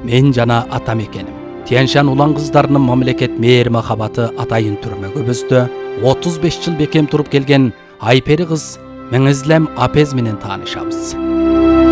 мен жана атам экеним. Тянь-Шань улан кыздарынын мамлекет мээр махабаты атайын түрмөгө бөздө. 35 жыл бекем туруп келген Айпери кыз Меңизлем Апез менен таанышабыз.